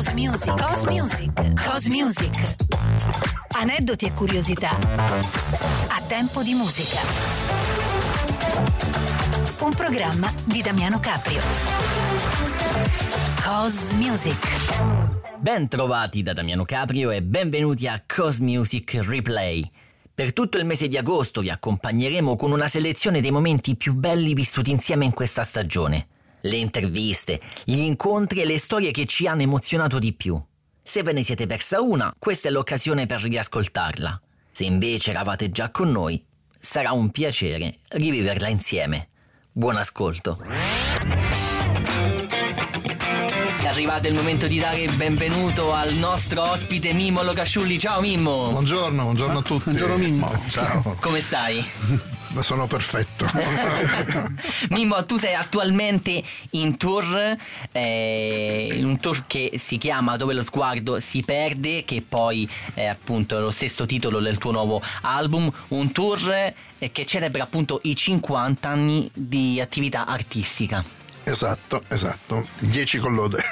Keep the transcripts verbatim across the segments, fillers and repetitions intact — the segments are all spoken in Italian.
Cos Music, Cos Music, Cos Music. Aneddoti e curiosità a tempo di musica. Un programma di Damiano Caprio. Cos Music. Ben trovati da Damiano Caprio e benvenuti a Cos Music Replay. Per tutto il mese di agosto vi accompagneremo con una selezione dei momenti più belli vissuti insieme in questa stagione. Le interviste, gli incontri e le storie che ci hanno emozionato di più. Se ve ne siete persa una, questa è l'occasione per riascoltarla. Se invece eravate già con noi, sarà un piacere riviverla insieme. Buon ascolto. È arrivato il momento di dare il benvenuto al nostro ospite Mimmo Locasciulli. Ciao Mimmo. Buongiorno, buongiorno a tutti. Buongiorno Mimmo. Ciao. Come stai? Sono perfetto. Mimmo, tu sei attualmente in tour, eh, un tour che si chiama Dove lo sguardo si perde, che poi è appunto lo stesso titolo del tuo nuovo album, un tour eh, che celebra appunto i cinquanta anni di attività artistica. Esatto, esatto, dieci con lode.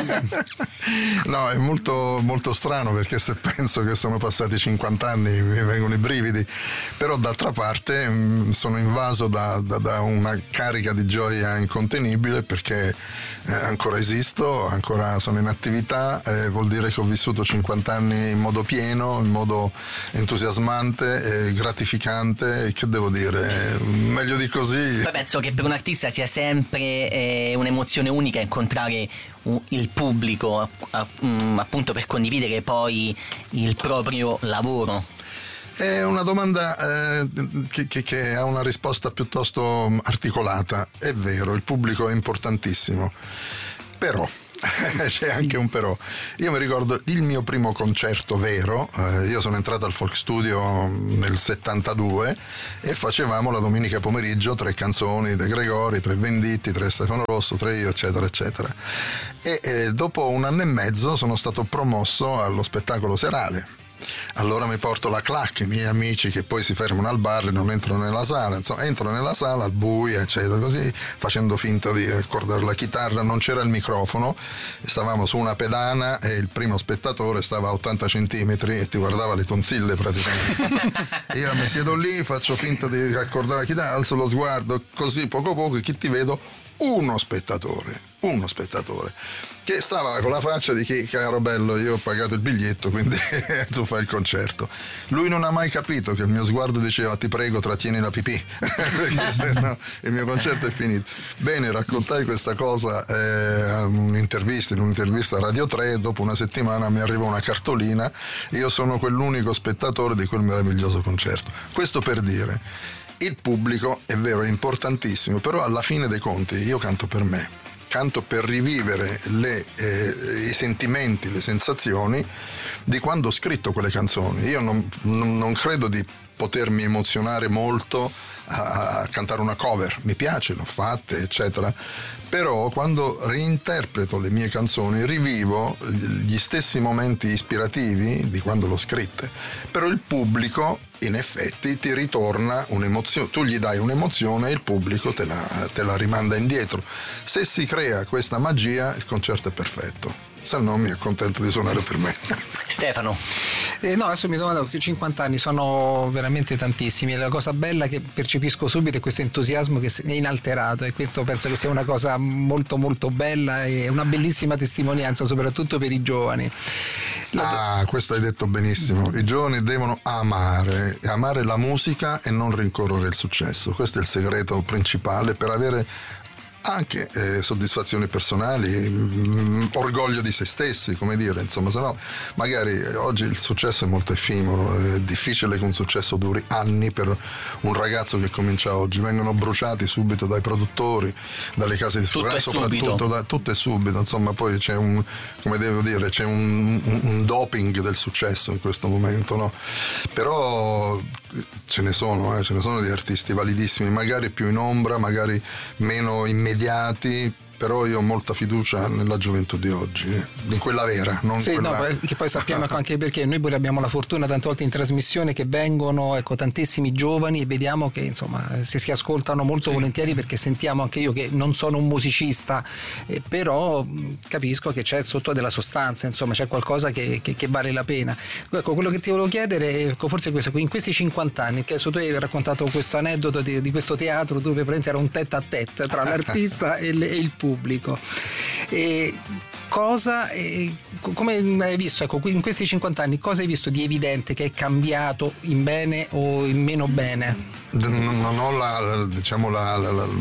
No, è molto, molto strano, perché se penso che sono passati cinquanta anni mi vengono i brividi, però d'altra parte mh, sono invaso da, da, da una carica di gioia incontenibile, perché eh, ancora esisto, ancora sono in attività, eh, vuol dire che ho vissuto cinquanta anni in modo pieno, in modo entusiasmante e gratificante, e che devo dire, meglio di così. Poi penso che per un artista sia sempre è un'emozione unica incontrare il pubblico, appunto, per condividere poi il proprio lavoro. È una domanda eh, che, che, che ha una risposta piuttosto articolata. È vero, il pubblico è importantissimo, però c'è anche un però. Io mi ricordo il mio primo concerto vero, eh, io sono entrato al Folk Studio nel settantadue e facevamo la domenica pomeriggio tre canzoni De Gregori, tre Venditti, tre Stefano Rosso, tre io, eccetera eccetera, e eh, dopo un anno e mezzo sono stato promosso allo spettacolo serale. Allora mi porto la clac, i miei amici che poi si fermano al bar e non entrano nella sala, insomma entro nella sala al buio, eccetera, così, facendo finta di accordare la chitarra. Non c'era il microfono, stavamo su una pedana e il primo spettatore stava a ottanta centimetri e ti guardava le tonsille praticamente. Io mi siedo lì, faccio finta di accordare la chitarra, alzo lo sguardo, così poco poco, e chi ti vedo? Uno spettatore, uno spettatore che stava con la faccia di chi, caro bello, io ho pagato il biglietto, quindi tu fai il concerto. Lui non ha mai capito che il mio sguardo diceva: ti prego, trattieni la pipì, perché se no il mio concerto è finito. Bene, raccontai questa cosa eh, a un'intervista, in un'intervista a Radio tre, dopo una settimana mi arriva una cartolina, io sono quell'unico spettatore di quel meraviglioso concerto. Questo per dire, il pubblico è vero, è importantissimo, però alla fine dei conti io canto per me. Canto per rivivere le, eh, i sentimenti, le sensazioni di quando ho scritto quelle canzoni. Io non, non, non credo di potermi emozionare molto a, a cantare una cover. Mi piace, l'ho fatta, eccetera. Però quando reinterpreto le mie canzoni rivivo gli stessi momenti ispirativi di quando l'ho scritte. Però il pubblico in effetti ti ritorna un'emozione, tu gli dai un'emozione e il pubblico te la, te la rimanda indietro. Se si crea questa magia, il concerto è perfetto. Se no mi accontento di suonare per me. Stefano. Eh, no, adesso mi domando, che cinquanta anni sono veramente tantissimi. La cosa bella che percepisco subito è questo entusiasmo che è inalterato, e questo penso che sia una cosa molto molto bella e una bellissima testimonianza, soprattutto per i giovani. La... Ah, questo hai detto benissimo. I giovani devono amare, amare la musica e non rincorrere il successo. Questo è il segreto principale per avere anche eh, soddisfazioni personali, mh, orgoglio di se stessi, come dire, insomma, se no magari eh, oggi il successo è molto effimero, è difficile che un successo duri anni per un ragazzo che comincia oggi, vengono bruciati subito dai produttori, dalle case discografiche, soprattutto da, tutto è subito, insomma, poi c'è un, come devo dire, c'è un, un, un doping del successo in questo momento, no? Però ce ne sono, eh, ce ne sono di artisti validissimi, magari più in ombra, magari meno immediati, però io ho molta fiducia nella gioventù di oggi, eh. in quella vera, non sì, quella... no, che poi sappiamo anche perché noi pure abbiamo la fortuna tante volte in trasmissione che vengono, ecco, tantissimi giovani e vediamo che insomma si, si ascoltano molto sì. volentieri, perché sentiamo anche io che non sono un musicista, eh, però capisco che c'è sotto della sostanza, insomma c'è qualcosa che, che, che vale la pena. Ecco, quello che ti volevo chiedere, ecco, forse questo, in questi cinquanta anni, che adesso tu hai raccontato questo aneddoto di, di questo teatro dove praticamente era un tête à tête tra l'artista e, le, e il pubblico, e cosa, e, come hai visto, ecco, in questi cinquanta anni cosa hai visto di evidente che è cambiato in bene o in meno bene? Non ho la, diciamo la, la, la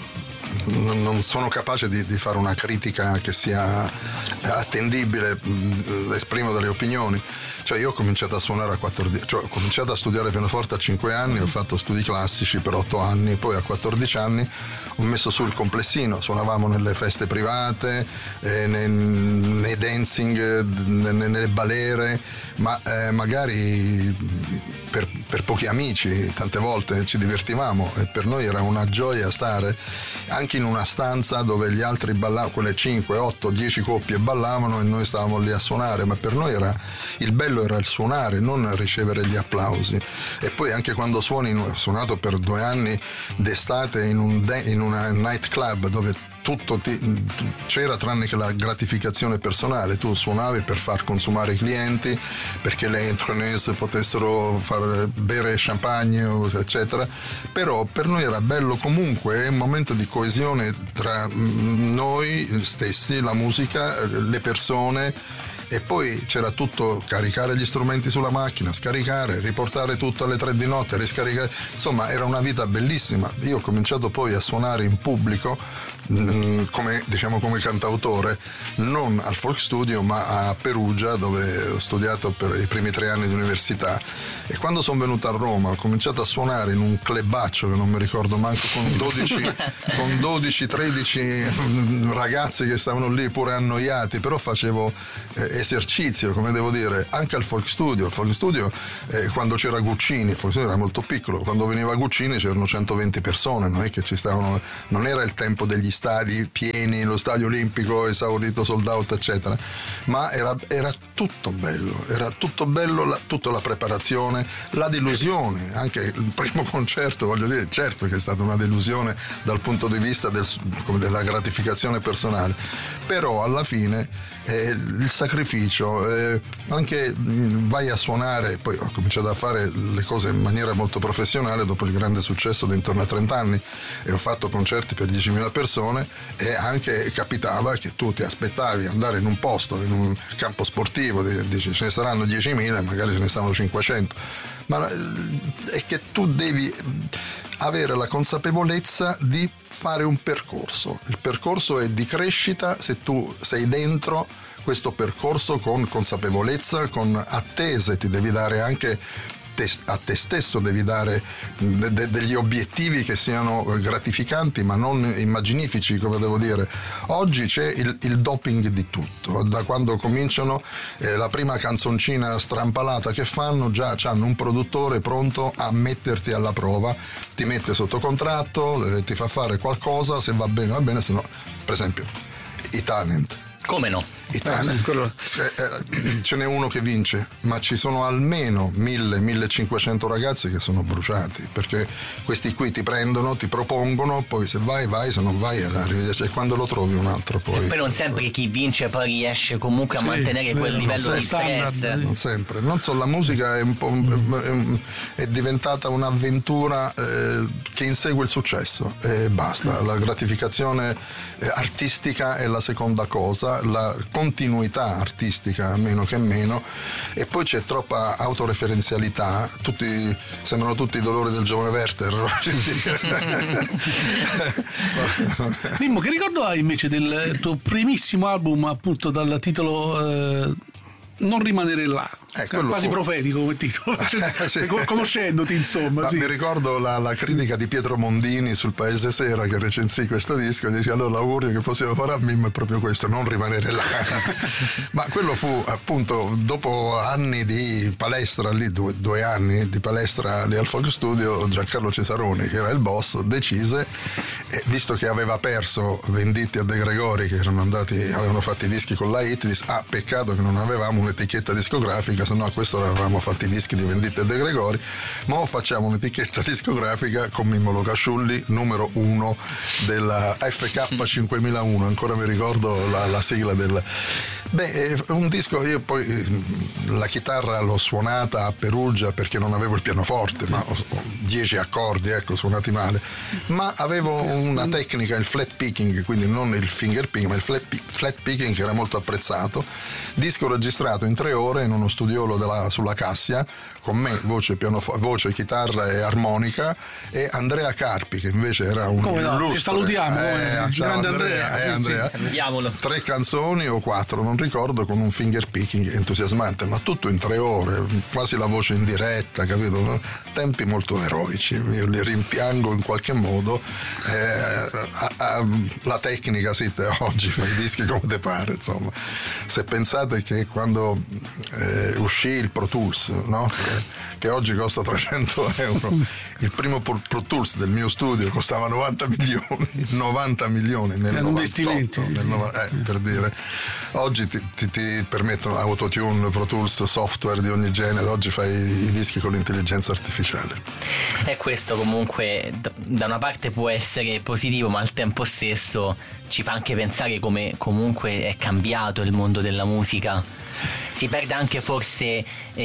non sono capace di, di fare una critica che sia attendibile, esprimo delle opinioni. Cioè io ho cominciato a suonare a quattordici, cioè ho cominciato a studiare pianoforte a cinque anni, ho fatto studi classici per otto anni, poi a quattordici anni ho messo su il complessino, suonavamo nelle feste private, eh, nei, nei dancing, nelle, nelle balere, ma eh, magari per, per pochi amici, tante volte ci divertivamo e per noi era una gioia stare anche in una stanza dove gli altri ballavano, quelle cinque, otto, dieci coppie ballavano e noi stavamo lì a suonare, ma per noi era il bello era il suonare, non ricevere gli applausi. E poi anche quando suoni, ho suonato per due anni d'estate in un de- in una night club dove tutto ti, c'era tranne che la gratificazione personale, tu suonavi per far consumare i clienti, perché le entrepreneurs potessero far bere champagne eccetera, però per noi era bello comunque, un momento di coesione tra noi stessi, la musica, le persone. E poi c'era tutto, caricare gli strumenti sulla macchina, scaricare, riportare tutto alle tre di notte, riscaricare, insomma era una vita bellissima. Io ho cominciato poi a suonare in pubblico come, diciamo, come cantautore, non al Folk Studio ma a Perugia, dove ho studiato per i primi tre anni di università, e quando sono venuto a Roma ho cominciato a suonare in un clubaccio che non mi ricordo manco, con dodici, con dodici tredici ragazzi che stavano lì pure annoiati, però facevo eh, esercizio, come devo dire, anche al Folk Studio. Il Folk Studio eh, quando c'era Guccini, il Folk Studio era molto piccolo, quando veniva Guccini c'erano centoventi persone, non è che ci stavano, non era il tempo degli stadi pieni, lo stadio olimpico esaurito, sold out eccetera, ma era, era tutto bello, era tutto bello, la, tutta la preparazione, la delusione, anche il primo concerto, voglio dire, certo che è stata una delusione dal punto di vista del, come della gratificazione personale, però alla fine eh, il sacrificio, eh, anche mh, vai a suonare, poi ho cominciato a fare le cose in maniera molto professionale dopo il grande successo di intorno a trenta anni e ho fatto concerti per diecimila persone, e anche capitava che tu ti aspettavi andare in un posto, in un campo sportivo, dici ce ne saranno diecimila e magari ce ne stavano cinquecento, ma è che tu devi avere la consapevolezza di fare un percorso. Il percorso è di crescita se tu sei dentro questo percorso con consapevolezza, con attese, ti devi dare anche te, a te stesso, devi dare de, de, degli obiettivi che siano gratificanti ma non immaginifici, come devo dire. Oggi c'è il, il doping di tutto, da quando cominciano eh, la prima canzoncina strampalata che fanno, già hanno un produttore pronto a metterti alla prova, ti mette sotto contratto, eh, ti fa fare qualcosa, se va bene va bene, se no, per esempio i talent. Come no? Italia. Ce n'è uno che vince, ma ci sono almeno mille millecinquecento ragazzi che sono bruciati, perché questi qui ti prendono, ti propongono, poi se vai vai, se non vai arrivederci, e quando lo trovi un altro poi. E poi non sempre chi vince poi riesce comunque a sì, mantenere quel vero, livello di stress. Standard, non sempre, non so, la musica è un po' è, è diventata un'avventura eh, che insegue il successo e basta. La gratificazione artistica è la seconda cosa, la continuità artistica meno che meno, e poi c'è troppa autoreferenzialità, tutti sembrano tutti i dolori del giovane Werther. Mimmo, che ricordo hai invece del tuo primissimo album, appunto dal titolo eh, Non rimanere là? Eh, quasi fu... profetico come titolo, cioè, sì. Conoscendoti insomma. Sì. Mi ricordo la, la critica di Pietro Mondini sul Paese Sera che recensì questo disco e dice: allora l'augurio che possiamo fare a Mimmo è proprio questo, non rimanere là. Ma quello fu appunto dopo anni di palestra lì, due, due anni di palestra lì al Folk Studio, Giancarlo Cesaroni, che era il boss, decise, eh, visto che aveva perso Venditti a De Gregori, che erano andati, avevano fatto i dischi con la Hit, disse: ah, peccato che non avevamo un'etichetta discografica, se no a questo avevamo fatto i dischi di Venditti e De Gregori, ma facciamo un'etichetta discografica con Mimmo Locasciulli, numero uno della F K cinquemilauno, ancora mi ricordo la, la sigla del... Beh, un disco, io poi la chitarra l'ho suonata a Perugia perché non avevo il pianoforte, ma ho dieci accordi, ecco, suonati male, ma avevo una tecnica, il flat picking, quindi non il finger picking, ma il flat, flat picking, che era molto apprezzato. Disco registrato in tre ore in uno studiolo della, sulla Cassia, con me, voce, pianoforte, voce, chitarra e armonica, e Andrea Carpi, che invece era un Come no, illustre. salutiamo, eh, il ciao grande Andrea, Andrea, eh, sì, Andrea. sì. Salutiamolo. Tre canzoni o quattro, non ricordo, con un finger picking entusiasmante, ma tutto in tre ore, quasi la voce in diretta, capito? Tempi molto eroici, io li rimpiango in qualche modo. Eh, a, a, la tecnica, sì, te, oggi fai i dischi come te pare, insomma. Se pensate che quando eh, uscì il Pro Tools, no? che, che oggi costa trecento euro, il primo Pro, Pro Tools del mio studio costava novanta milioni, novanta milioni nel novantotto, nel nov- eh, per dire. Oggi ti, ti, ti permettono autotune, Pro Tools, software di ogni genere, oggi fai i dischi con l'intelligenza artificiale. E questo comunque da una parte può essere positivo, ma al tempo stesso ci fa anche pensare come comunque è cambiato il mondo della musica. Si perde anche forse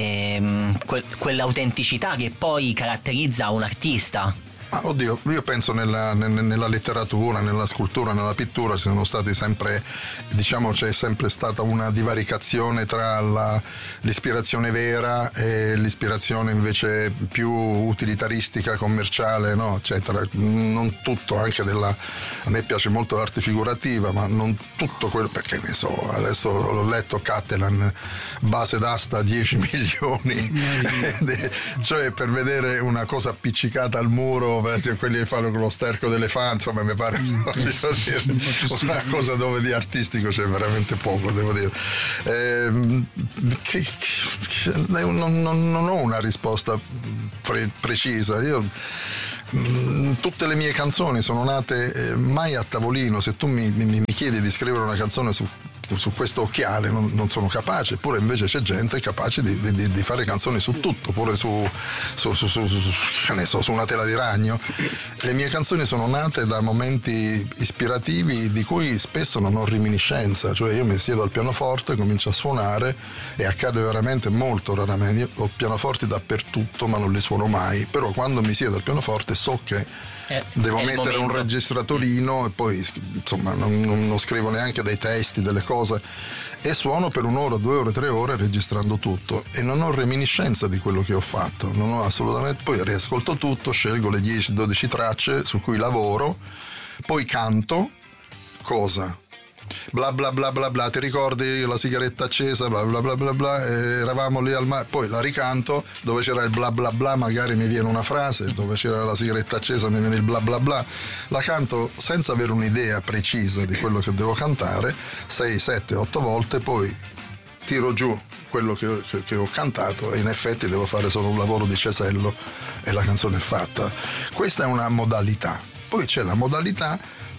ehm, que- quell'autenticità che poi caratterizza un artista. Ah, oddio, io penso nella, nella letteratura, nella scultura, nella pittura ci sono stati sempre, diciamo, c'è sempre stata una divaricazione tra la, l'ispirazione vera e l'ispirazione invece più utilitaristica, commerciale, no? Eccetera. Non tutto, anche della, a me piace molto l'arte figurativa, ma non tutto quello, perché ne so, adesso l'ho letto, Cattelan, base d'asta dieci milioni, cioè per vedere una cosa appiccicata al muro, quelli che fanno con lo sterco d'elefante, insomma, mi pare mm, dire, una cosa dove di artistico c'è veramente poco, devo dire. Eh, che, che, non, non, non ho una risposta pre- precisa. Io mh, tutte le mie canzoni sono nate eh, mai a tavolino. Se tu mi, mi, mi chiedi di scrivere una canzone su su questo occhiale non, non sono capace, eppure invece c'è gente capace di, di, di fare canzoni su tutto, pure su, su, su, su, su, che ne so, su una tela di ragno. Le mie canzoni sono nate da momenti ispirativi di cui spesso non ho reminiscenza, cioè io mi siedo al pianoforte, comincio a suonare e accade veramente molto raramente. Io ho pianoforti dappertutto ma non li suono mai, però quando mi siedo al pianoforte so che Eh, devo mettere un registratorino e poi insomma non, non, non scrivo neanche dei testi, delle cose, e suono per un'ora, due ore, tre ore registrando tutto e non ho reminiscenza di quello che ho fatto, non ho assolutamente. Poi riascolto tutto, scelgo le dieci dodici tracce su cui lavoro, poi canto cosa? Bla bla bla bla bla, ti ricordi la sigaretta accesa, bla bla bla bla bla, eravamo lì al mare, poi la ricanto, dove c'era il bla bla bla magari mi viene una frase, dove c'era la sigaretta accesa mi viene il bla bla bla, la canto senza avere un'idea precisa di quello che devo cantare, sei, sette, otto volte, poi tiro giù quello che, che, che ho cantato e in effetti devo fare solo un lavoro di cesello e la canzone è fatta. Questa è una modalità. Poi c'è la modalità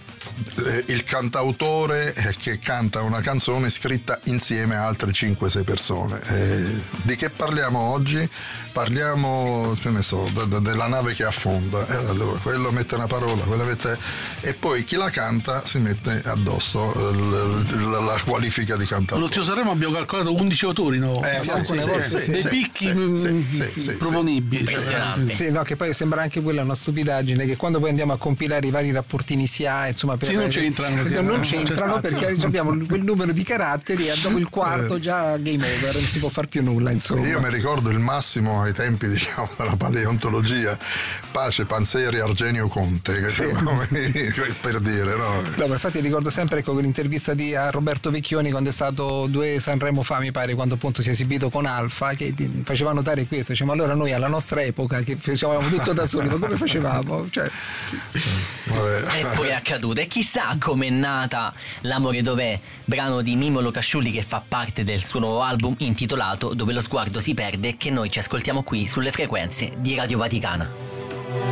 il cantautore che canta una canzone scritta insieme a altre cinque sei persone. Eh, di che parliamo oggi? Parliamo, che ne so, de- de- della nave che affonda. Eh, allora, quello mette una parola, quella mette... e poi chi la canta si mette addosso l- l- la qualifica di cantautore. Lo Zio Sanremo abbiamo calcolato undici autori, no? Eh, sì, alcune sì, volte sì, dei sì, picchi sì, mh, sì, sì, sì, proponibili. Impressionante. Sì, no, che poi sembra anche quella una stupidaggine, che quando poi andiamo a compilare i vari rapportini S I A, insomma, Sì, non c'entrano. Non, non c'entrano perché abbiamo quel numero di caratteri e dopo il quarto già game over, non si può far più nulla, insomma. Io mi ricordo il massimo ai tempi, diciamo, della paleontologia, Pace, Panzeri, Argenio Conte, che Sì. per dire, no? No, ma infatti ricordo sempre, ecco, quell'intervista di a Roberto Vecchioni quando è stato due Sanremo fa, mi pare, quando appunto si è esibito con Alfa, che ti- faceva notare questo, diciamo, allora noi alla nostra epoca che facevamo tutto da soli, ma come facevamo? Cioè, Vabbè. E poi è accaduto. E chissà com'è nata L'amore dov'è, brano di Mimmo Locasciulli che fa parte del suo nuovo album intitolato Dove lo sguardo si perde, che noi ci ascoltiamo qui sulle frequenze di Radio Vaticana.